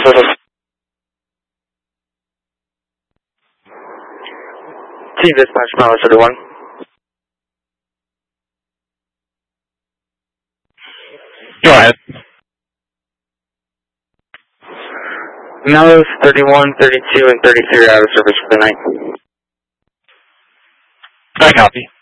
Team Dispatch, Mileage 31. Go ahead. Mellows 31, 32, and 33 are out of service for the night. I copy.